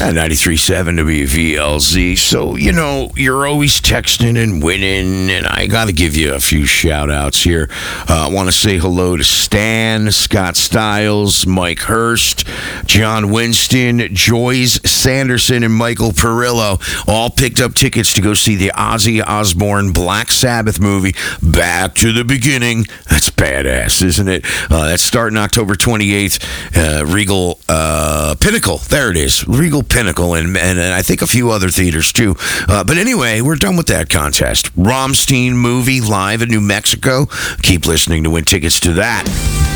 At 93.7 WVLZ. So, you're always texting and winning, and I got to give you a few shout-outs here. I want to say hello to Stan, Scott Stiles, Mike Hurst, John Winston, Joyce Sanderson, and Michael Perillo. All picked up tickets to go see the Ozzy Osbourne Black Sabbath movie, Back to the Beginning. That's badass, isn't it? That's starting October 28th, Regal Pinnacle. There it is, Regal Pinnacle, and I think a few other theaters too. But anyway, we're done with that contest. Rammstein movie live in New Mexico. Keep listening to win tickets to that.